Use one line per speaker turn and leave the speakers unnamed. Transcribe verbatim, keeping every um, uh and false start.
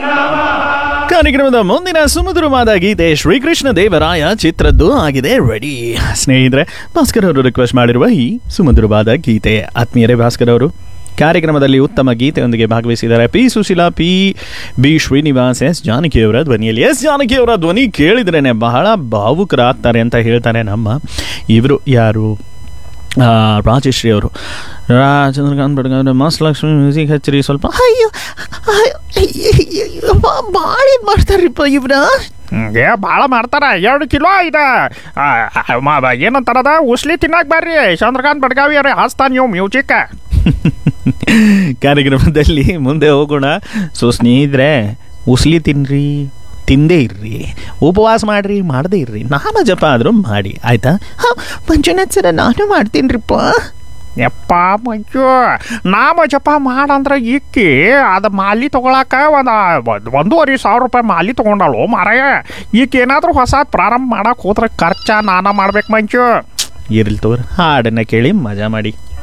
ಕಾರ್ಯಕ್ರಮದ ಮುಂದಿನ ಸುಮಧುರವಾದ ಗೀತೆ ಶ್ರೀಕೃಷ್ಣ ದೇವರಾಯ ಚಿತ್ರದ್ದು ಆಗಿದೆ ರೆಡಿ. ಸ್ನೇಹಿತರೆ, ಭಾಸ್ಕರ್ ಅವರು ರಿಕ್ವೆಸ್ಟ್ ಮಾಡಿರುವ ಈ ಸುಮಧುರವಾದ ಗೀತೆ. ಆತ್ಮೀಯರೇ, ಭಾಸ್ಕರ್ ಅವರು ಕಾರ್ಯಕ್ರಮದಲ್ಲಿ ಉತ್ತಮ ಗೀತೆಯೊಂದಿಗೆ ಭಾಗವಹಿಸಿದ್ದಾರೆ. P Sushila, P B Srinivas, S ಜಾನಕಿಯವರ ಧ್ವನಿಯಲ್ಲಿ. ಎಸ್ ಜಾನಕಿಯವರ ಧ್ವನಿ ಕೇಳಿದ್ರೇ ಬಹಳ ಭಾವುಕರಾಗ್ತಾರೆ ಅಂತ ಹೇಳ್ತಾರೆ ನಮ್ಮ ಇವರು ಯಾರು ರಾಜಶ್ರೀ ಅವರು. ಚಂದ್ರಕಾಂತ್ ಬಡ್ಗ ಮಸ್ತ್ ಲಕ್ಷ್ಮಿ ಮ್ಯೂಸಿಕ್ ಹಚ್ಚಿರಿ ಸ್ವಲ್ಪ. ಅಯ್ಯೋ ಭಾಳ ಇದು ಮಾಡ್ತಾರ್ರಿಪ್ಪ ಇವ್ರ.
ಏ ಭಾಳ ಮಾಡ್ತಾರ. ಎರಡು ಕಿಲೋ ಇದೆ ಏನಂತಾರದ ಉಸ್ಲಿ ತಿನ್ನಾಕ ಬರ್ರಿ ಚಂದ್ರಕಾಂತ್ ಬಡ್ಗಾವಿ ಅವ್ರೆ ಹಾಸ್ತಾ ನೀವು ಮ್ಯೂಸಿಕ್.
ಕಾರ್ಯಕ್ರಮದಲ್ಲಿ ಮುಂದೆ ಹೋಗೋಣ. ಸೊ ಸ್ನೇಹಿತರೆ, ಉಸ್ಲಿ ತಿನ್ರಿ, ತಿಂದೇ ಇರ್ರಿ, ಉಪವಾಸ ಮಾಡ್ರಿ, ಮಾಡದೇ ಇರ್ರಿ, ನಾಮ ಜಪ ಆದರೂ ಮಾಡಿ ಆಯ್ತಾ. ಹಾಂ ಮಂಜುನಾಥ್ ಸರ, ನಾನು ಮಾಡ್ತೀನಿ ರಿಪ್ಪ.
ಯಪ್ಪ ಮಂಜು, ನಾಮ ಜಪ ಮಾಡಂದ್ರೆ ಇಕ್ಕಿ ಅದು ಮಾಲಿ ತೊಗೊಳಕ ಒಂದು ಒಂದೂವರೆ ಸಾವಿರ ರೂಪಾಯಿ ಮಾಲಿ ತೊಗೊಂಡಳು ಮಾರಾಯ. ಈಕೆ ಏನಾದರೂ ಹೊಸ ಪ್ರಾರಂಭ ಮಾಡಕ್ಕೆ ಹೋದ್ರೆ ಖರ್ಚ ನಾನ ಮಾಡ್ಬೇಕು ಮಂಜು.
ಇರ್ಲಿ ತಗೋರಿ, ಹಾಡನ್ನು ಕೇಳಿ ಮಜಾ ಮಾಡಿ.